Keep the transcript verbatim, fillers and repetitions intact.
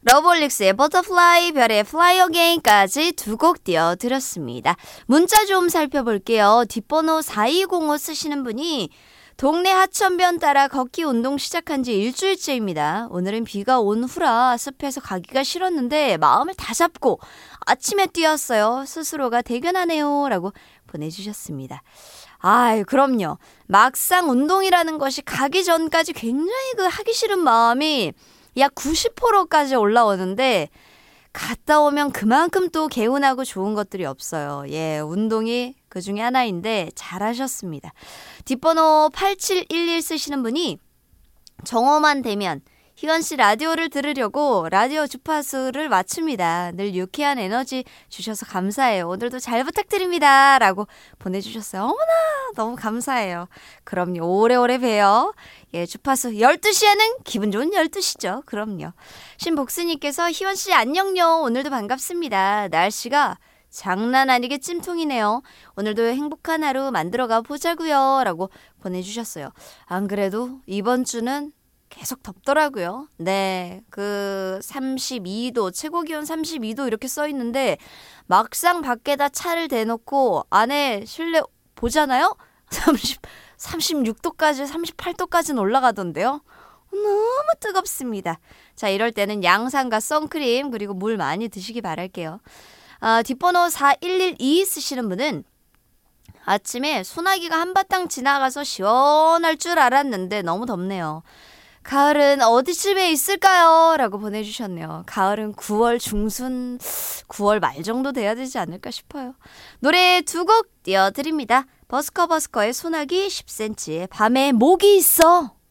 러블릭스의 버터플라이, 별의 플라이 어게인까지 두 곡 띄워드렸습니다. 문자 좀 살펴볼게요. 뒷번호 사이공오 쓰시는 분이 동네 하천변 따라 걷기 운동 시작한 지 일주일째입니다. 오늘은 비가 온 후라 습해서 가기가 싫었는데 마음을 다잡고 아침에 뛰었어요. 스스로가 대견하네요. 라고 보내주셨습니다. 아유, 그럼요. 막상 운동이라는 것이 가기 전까지 굉장히 그 하기 싫은 마음이 약 구십 퍼센트까지 올라오는데 갔다 오면 그만큼 또 개운하고 좋은 것들이 없어요. 예, 운동이 그 중에 하나인데 잘하셨습니다. 뒷번호 팔칠일일 쓰시는 분이 정오만 되면 희건씨 라디오를 들으려고 라디오 주파수를 맞춥니다. 늘 유쾌한 에너지 주셔서 감사해요. 오늘도 잘 부탁드립니다. 라고 보내주셨어요. 어머나 너무 감사해요. 그럼요. 오래오래 봬요. 예, 주파수 열두 시에는 기분 좋은 열두 시죠. 그럼요. 신복스님께서 희원씨 안녕요. 오늘도 반갑습니다. 날씨가 장난 아니게 찜통이네요. 오늘도 행복한 하루 만들어가 보자고요. 라고 보내주셨어요. 안 그래도 이번 주는 계속 덥더라고요. 네, 그 삼십이 도, 최고 기온 삼십이 도 이렇게 써 있는데 막상 밖에다 차를 대놓고 안에 실내 보잖아요? 삼십, 삼십육 도까지, 삼십팔 도까지는 올라가던데요. 너무 뜨겁습니다. 자, 이럴 때는 양산과 선크림 그리고 물 많이 드시기 바랄게요. 아, 뒷번호 사일일이 쓰시는 분은 아침에 소나기가 한바탕 지나가서 시원할 줄 알았는데 너무 덥네요. 가을은 어디쯤에 있을까요? 라고 보내주셨네요. 가을은 구월 중순, 구월 말 정도 돼야 되지 않을까 싶어요. 노래 두 곡 띄워드립니다. 버스커버스커의 소나기, 십 센티미터 밤에 모기 있어.